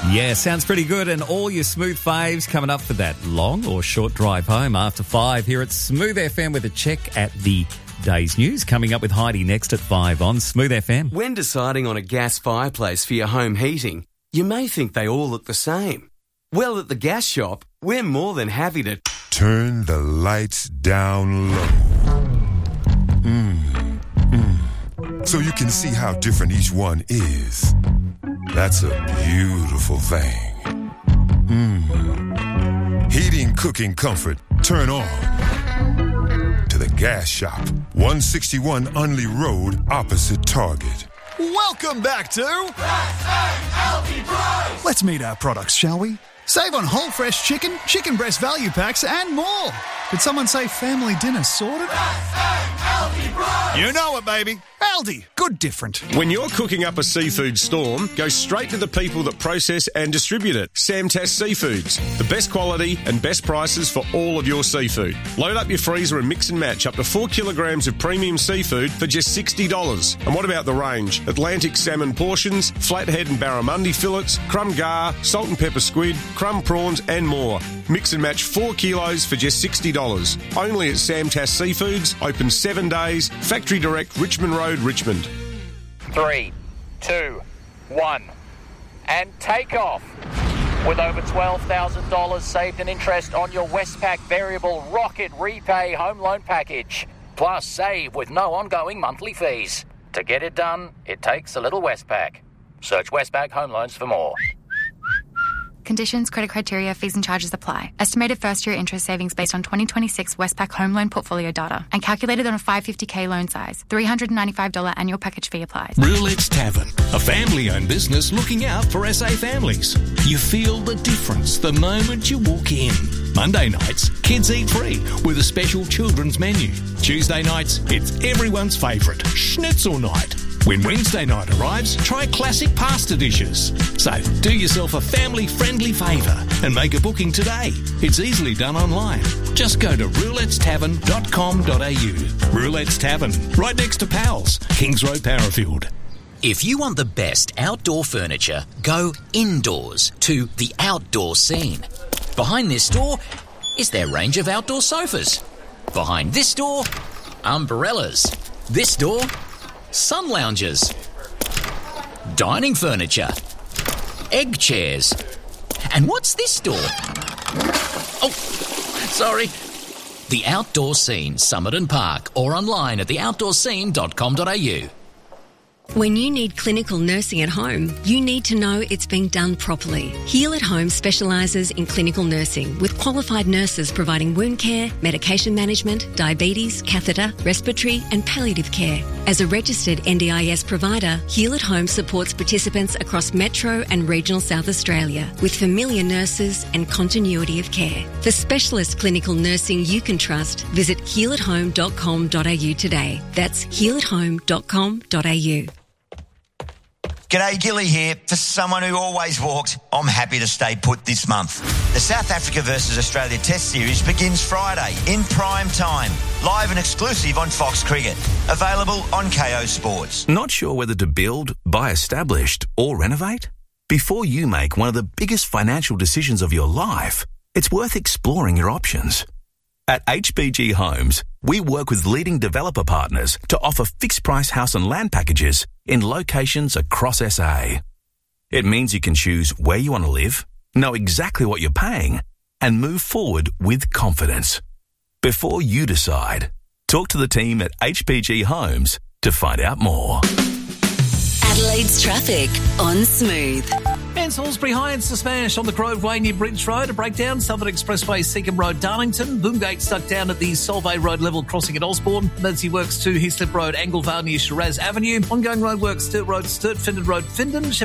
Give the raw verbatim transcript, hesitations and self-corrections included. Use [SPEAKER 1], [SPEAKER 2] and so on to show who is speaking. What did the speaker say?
[SPEAKER 1] Yeah, sounds pretty good. And all your smooth faves coming up for that long or short drive home after five here at Smooth F M with a check at the day's news. Coming up with Heidi next at five on Smooth F M.
[SPEAKER 2] When deciding on a gas fireplace for your home heating, you may think they all look the same. Well, at the gas shop, we're more than happy to
[SPEAKER 3] turn the lights down low. Mm, mm. So you can see how different each one is. That's a beautiful thing. Mm. Heating, cooking comfort. Turn on to the gas shop. one sixty-one Unley Road, opposite Target.
[SPEAKER 4] Welcome back to
[SPEAKER 5] S A L T Price.
[SPEAKER 4] Let's meet our products, shall we? Save on whole fresh chicken, chicken breast value packs, and more. Did someone say family dinner sorted?
[SPEAKER 5] S A L T Price.
[SPEAKER 4] You know it, baby. Aldi. Good different.
[SPEAKER 6] When you're cooking up a seafood storm, go straight to the people that process and distribute it. Samtas Seafoods. The best quality and best prices for all of your seafood. Load up your freezer and mix and match up to four kilograms of premium seafood for just sixty dollars. And what about the range? Atlantic salmon portions, flathead and barramundi fillets, crumb gar, salt and pepper squid, crumb prawns and more. Mix and match four kilos for just sixty dollars. Only at Samtas Seafoods. Open seven days. Factory Direct, Richmond Road, Richmond.
[SPEAKER 7] Three, two, one, and take off. With over twelve thousand dollars saved in interest on your Westpac Variable Rocket Repay Home Loan Package. Plus save with no ongoing monthly fees. To get it done, it takes a little Westpac. Search Westpac Home Loans for more.
[SPEAKER 8] Conditions, credit criteria, fees and charges apply. Estimated first-year interest savings based on twenty twenty-six Westpac home loan portfolio data and calculated on a five hundred fifty thousand loan size. three hundred ninety-five dollars annual package fee applies.
[SPEAKER 9] Roulette's Tavern, a family-owned business looking out for S A families. You feel the difference the moment you walk in. Monday nights, kids eat free with a special children's menu. Tuesday nights, it's everyone's favourite, schnitzel night. When Wednesday night arrives, try classic pasta dishes. So, do yourself a family-friendly favour and make a booking today. It's easily done online. Just go to roulettes tavern dot com dot a u. Roulette's Tavern, right next to Powell's, Kings Road, Parafield.
[SPEAKER 10] If you want the best outdoor furniture, go indoors to the Outdoor Scene. Behind this door is their range of outdoor sofas. Behind this door, umbrellas. This door, sun lounges, dining furniture, egg chairs. And what's this door? Oh, sorry. The Outdoor Scene, Somerton Park, or online at the outdoor scene dot com dot a u.
[SPEAKER 11] When you need clinical nursing at home, you need to know it's being done properly. Heal at Home specialises in clinical nursing with qualified nurses providing wound care, medication management, diabetes, catheter, respiratory and palliative care. As a registered N D I S provider, Heal at Home supports participants across Metro and regional South Australia with familiar nurses and continuity of care. For specialist clinical nursing you can trust, visit heal at home dot com dot a u today. That's heal at home dot com dot a u.
[SPEAKER 12] G'day, Gilly here. For someone who always walked, I'm happy to stay put this month. The South Africa versus Australia Test Series begins Friday in prime time. Live and exclusive on Fox Cricket. Available on K O Sports.
[SPEAKER 13] Not sure whether to build, buy established or renovate? Before you make one of the biggest financial decisions of your life, it's worth exploring your options. At H B G Homes, we work with leading developer partners to offer fixed-price house and land packages in locations across S A. It means you can choose where you want to live, know exactly what you're paying, and move forward with confidence. Before you decide, talk to the team at H B G Homes to find out more.
[SPEAKER 14] Adelaide's traffic on Smooth.
[SPEAKER 15] And Salisbury High and smashed on the Grove Way near Bridge Road. A breakdown, Southern Expressway, Seacombe Road, Darlington. Boomgate stuck down at the Solvay Road level crossing at Osborne. Emergency works to Heaslip Road, Anglevale near Shiraz Avenue. Ongoing roadworks, Sturt Road, Sturt, Findon Road, Findon.